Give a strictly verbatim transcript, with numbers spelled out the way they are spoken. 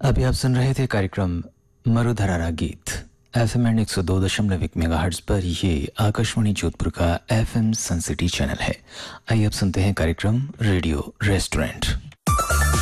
अभी आप सुन रहे थे कार्यक्रम मरुधरारा गीत एफएम एंड एक सौ दो दशमलव एक मेगाहर्ट्ज पर। ये आकाशवाणी जोधपुर का एफएम सन सिटी चैनल है। आइए अब सुनते हैं कार्यक्रम रेडियो रेस्टोरेंट।